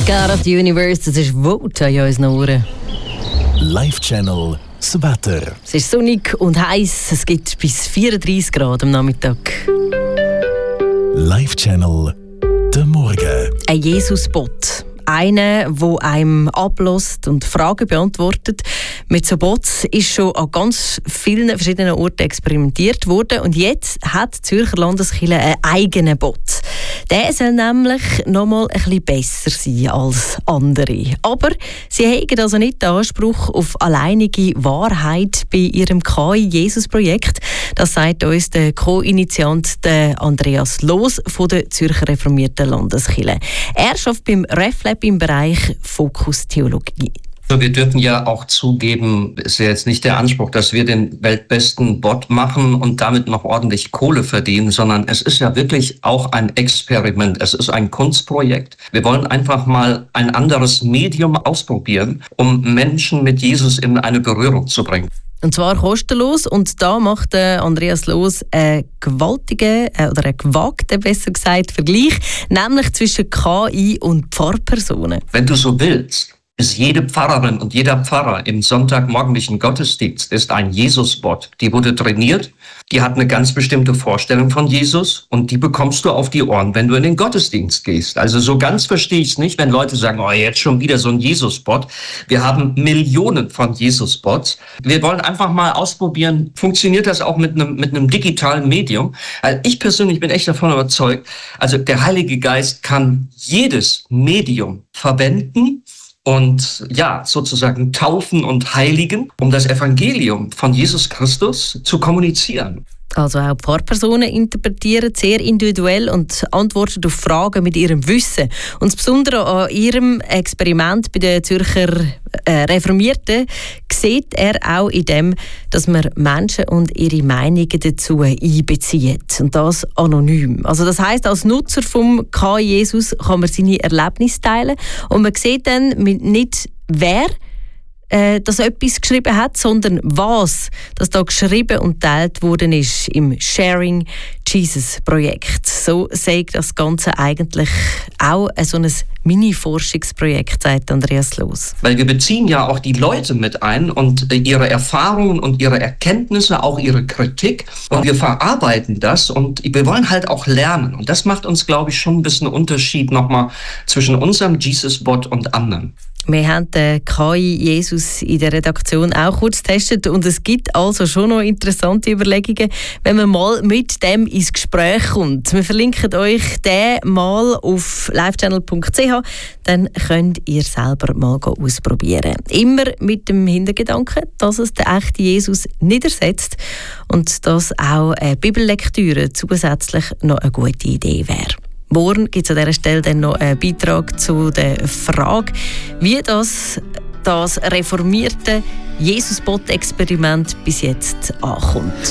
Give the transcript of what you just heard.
God of the Universe, das ist Vote an unseren Ohren. Live-Channel, das Wetter. Es ist sonnig und heiß, es gibt bis 34 Grad am Nachmittag. Live-Channel, der Morgen. Ein Jesus-Bot. Einer, der einem ablässt und Fragen beantwortet. Mit so Bots ist schon an ganz vielen verschiedenen Orten experimentiert worden. Und jetzt hat die Zürcher Landeskirche einen eigenen Bot. Der soll nämlich noch mal ein bisschen besser sein als andere. Aber sie haben also nicht den Anspruch auf alleinige Wahrheit bei ihrem KI-Jesus-Projekt. Das sagt uns der Co-Initiant Andreas Loos von der Zürcher Reformierten Landeskirche. Er arbeitet beim RefLab im Bereich Fokus Theologie. Wir dürfen ja auch zugeben, ist ja jetzt nicht der Anspruch, dass wir den weltbesten Bot machen und damit noch ordentlich Kohle verdienen, sondern es ist ja wirklich auch ein Experiment. Es ist ein Kunstprojekt. Wir wollen einfach mal ein anderes Medium ausprobieren, um Menschen mit Jesus in eine Berührung zu bringen. Und zwar kostenlos. Und da macht Andreas Loos einen gewagten, besser gesagt, Vergleich, nämlich zwischen KI und Pfarrpersonen. Wenn du so willst, ist jede Pfarrerin und jeder Pfarrer im sonntagmorgendlichen Gottesdienst ist ein Jesus-Bot. Die wurde trainiert, die hat eine ganz bestimmte Vorstellung von Jesus und die bekommst du auf die Ohren, wenn du in den Gottesdienst gehst. Also so ganz verstehe ich es nicht, wenn Leute sagen, oh, jetzt schon wieder so ein Jesus-Bot. Wir haben Millionen von Jesus-Bots. Wir wollen einfach mal ausprobieren, funktioniert das auch mit einem digitalen Medium? Also ich persönlich bin echt davon überzeugt, also der Heilige Geist kann jedes Medium verwenden, und ja, sozusagen taufen und heiligen, um das Evangelium von Jesus Christus zu kommunizieren. Also auch Pfarrpersonen interpretieren sehr individuell und antworten auf Fragen mit ihrem Wissen. Und das Besondere an ihrem Experiment bei den Zürcher Reformierten sieht er auch in dem, dass man Menschen und ihre Meinungen dazu einbezieht. Und das anonym. Also das heisst, als Nutzer vom KI Jesus kann man seine Erlebnisse teilen und man sieht dann nicht, wer das etwas geschrieben hat, sondern was das da geschrieben und geteilt worden ist im Sharing Jesus Projekt. So sagt das Ganze eigentlich auch so ein Mini-Forschungsprojekt, sagt Andreas Loos. Weil wir beziehen ja auch die Leute mit ein und ihre Erfahrungen und ihre Erkenntnisse, auch ihre Kritik. Und wir verarbeiten das und wir wollen halt auch lernen. Und das macht uns, glaube ich, schon ein bisschen Unterschied nochmal zwischen unserem Jesus-Bot und anderen. Wir haben den KI-Jesus in der Redaktion auch kurz getestet und es gibt also schon noch interessante Überlegungen, wenn man mal mit dem ins Gespräch kommt. Wir verlinken euch den mal auf livechannel.ch, dann könnt ihr selber mal ausprobieren. Immer mit dem Hintergedanken, dass es den echten Jesus nicht ersetzt und dass auch eine Bibellektüre zusätzlich noch eine gute Idee wäre. Morgen gibt es an dieser Stelle dann noch einen Beitrag zu der Frage, wie das reformierte Jesus-Bot-Experiment bis jetzt ankommt.